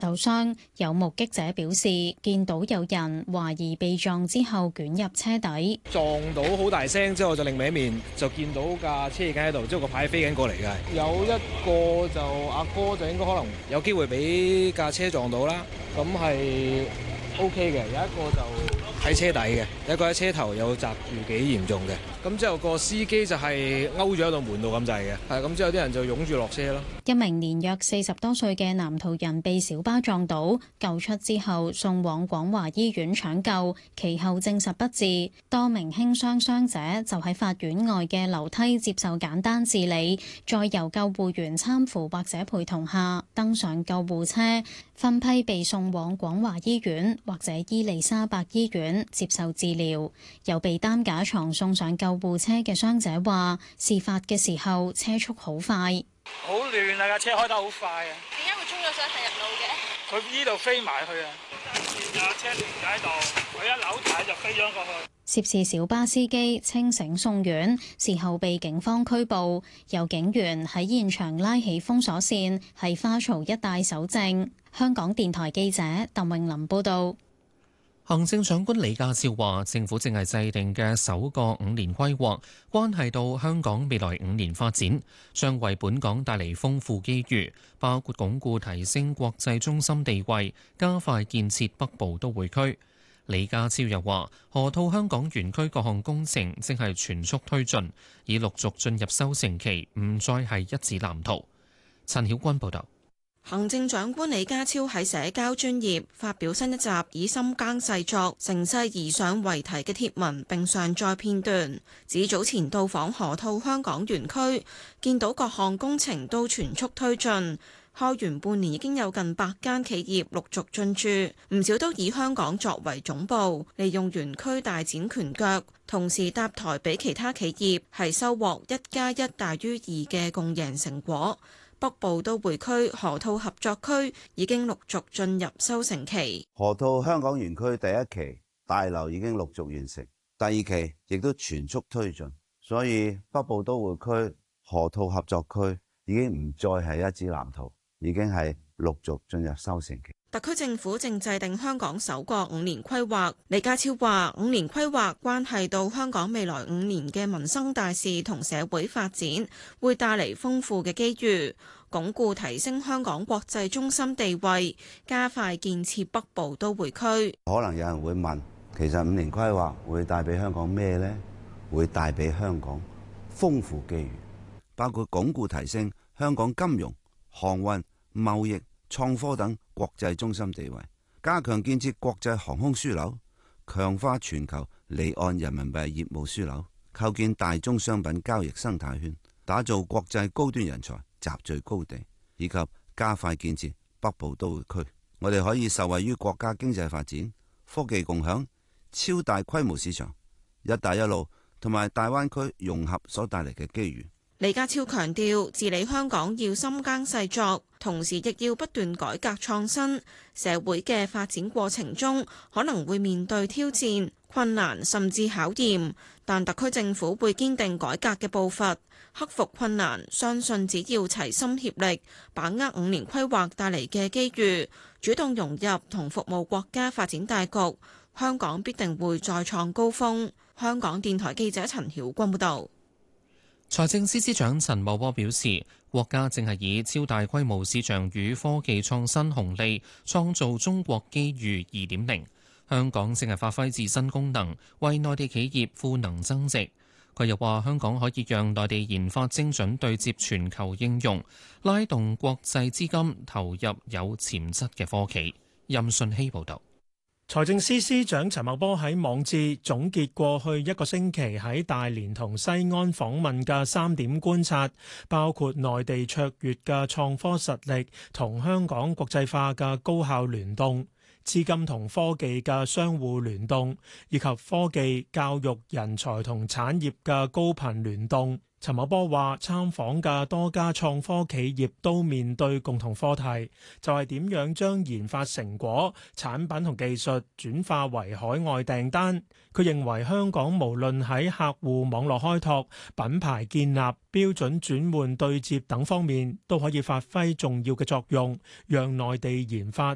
受傷。有目擊者表示，見到有人懷疑被撞之後捲入車底， 撞到好大聲之後，我就另一面就見到架車已經喺度，之後個牌飛緊過嚟嘅。有一個就阿哥就應該可能有機會俾架車撞到啦，咁係 OK 嘅。有一個就喺車底嘅，有一個喺車頭有砸住幾嚴重嘅。咁之後個司機就係勾咗喺度門度咁滯嘅，係咁之後啲人就湧住落車咯。 一名年約40多歲嘅男途人被小巴撞倒，救出之後送往廣華醫院搶救，其後證實不治。多名輕傷傷者就喺法院外嘅樓梯接受簡單治理，再由救護員攙扶或者陪同下登上救護車，分批被送往廣華醫院或者伊利沙伯醫院接受治療。有被擔架床送上救護車嘅傷者話，事發嘅時候車速好快， 好亂啊！架車開得好快啊！ 點解會衝咗上行人路嘅？ 佢呢度飛埋去啊！架車停咗喺度，佢一扭軚就飛咗過去。 涉事小巴司機清醒送院，事後被警方拘捕。有警員喺現場拉起封鎖線，喺花槽一帶搜證。香港電台記者鄧穎琳報道。 行政長官李家超話，政府正係制定嘅首個5年規劃，關係到香港未來5年發展，將為本港帶嚟豐富機遇，包括鞏固提升國際中心地位，加快建設北部都會區。李家超又話，河套香港園區各項工程正係全速推進，已陸續進入收成期，唔再係一紙藍圖。陳曉君報道。 行政長官李家超喺社交專頁發表新一集以深耕細作、乘勢而上為題嘅貼文，並上載片段，指早前到訪河套香港園區，見到各項工程都全速推進，開園半年已經有近100間企業陸續進駐，唔少都以香港作為總部，利用園區大展拳腳，同時搭台俾其他企業，係收穫1+1大於2嘅共贏成果。北部都會區河套合作區已經陸續進入收成期。 河套香港園區第一期大樓已經陸續完成，第二期亦都全速推進，所以北部都會區河套合作區已經唔再係一紙藍圖，已經係陸續進入收成期。 特區政府正制定香港首個5年規劃。李家超話：5年規劃關係到香港未來5年嘅民生大事同社會發展，會帶嚟豐富嘅機遇，鞏固提升香港國際中心地位，加快建設北部都會區。 可能有人會問，其實5年規劃會帶俾香港咩呢？會帶俾香港豐富機遇，包括鞏固提升香港金融、航運、貿易、創科等國際中心地位，加強建設國際航空樞紐，強化全球離岸人民幣業務樞紐，構建大宗商品交易生態圈，打造國際高端人才集聚高地，以及加快建設北部都會區。我哋可以受惠於國家經濟發展、科技共享、超大規模市場、一帶一路同埋大灣區融合所帶嚟嘅機遇。 李家超強調，治理香港要深耕細作，同時亦要不斷改革創新。社會嘅發展過程中，可能會面對挑戰、困難甚至考驗，但特區政府會堅定改革嘅步伐，克服困難。相信只要齊心協力，把握5年規劃帶嚟嘅機遇，主動融入同服務國家發展大局，香港必定會再創高峰。香港電台記者陳曉君報導。 財政司司長陳茂波表示，國家正係以超大規模市場與科技創新紅利，創造中國機遇2.0。香港正係發揮自身功能，為內地企業賦能增值。佢又話，香港可以讓內地研發精準對接全球應用，拉動國際資金投入有潛質嘅科企。任信希報導。 財政司司長陳茂波喺網誌總結過去1個星期喺大連同西安訪問嘅3點觀察，包括內地卓越嘅創科實力同香港國際化嘅高效聯動，資金同科技嘅相互聯動，以及科技、教育、人才同產業嘅高頻聯動。陳茂波話：參訪嘅多家創科企業都面對共同課題，就係點樣將研發成果、產品同技術轉化為海外訂單。佢認為香港無論喺客戶網絡開拓、品牌建立、標準轉換對接等方面，都可以發揮重要嘅作用，讓內地研發